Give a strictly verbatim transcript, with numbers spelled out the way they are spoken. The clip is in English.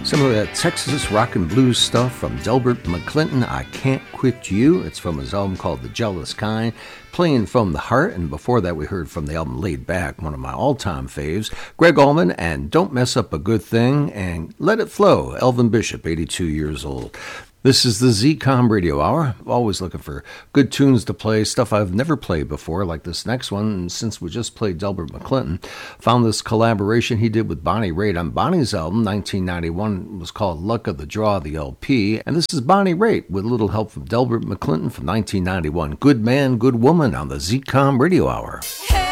Some of that Texas rock and blues stuff from Delbert McClinton, I Can't Quit You. It's from his album called The Jealous Kind, Playing from the Heart. And before that, we heard from the album Laid Back, one of my all-time faves, Greg Allman and Don't Mess Up a Good Thing, and Let It Flow, Elvin Bishop, eighty-two years old. This is the Z COM Radio Hour. Always looking for good tunes to play, stuff I've never played before, like this next one. And since we just played Delbert McClinton, found this collaboration he did with Bonnie Raitt on Bonnie's album, nineteen ninety-one. It was called Luck of the Draw, the L P. And this is Bonnie Raitt with a little help from Delbert McClinton from nineteen ninety-one. Good Man, Good Woman on the Z COM Radio Hour. Hey.